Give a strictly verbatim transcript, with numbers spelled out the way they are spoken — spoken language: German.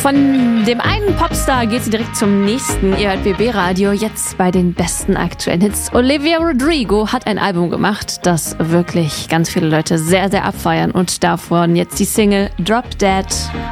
Von dem einen Popstar geht sie direkt zum nächsten. Ihr hört B B Radio, jetzt bei den besten aktuellen Hits. Olivia Rodrigo hat ein Album gemacht, das wirklich ganz viele Leute sehr, sehr abfeiern. Und davon jetzt die Single Drop Dead.